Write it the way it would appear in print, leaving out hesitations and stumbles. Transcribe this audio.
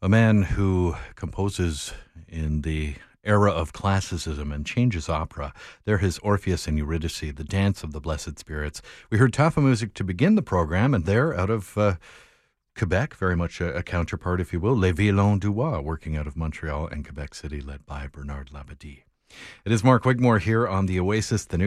a man who composes in the era of classicism and changes opera. They're his Orpheus and Eurydice, the dance of the blessed spirits. We heard Tafa music to begin the program, and they're out of Quebec, very much a counterpart, if you will, Les Violons du Roi, working out of Montreal and Quebec City, led by Bernard Labadie. It is Mark Wigmore here on The Oasis, the new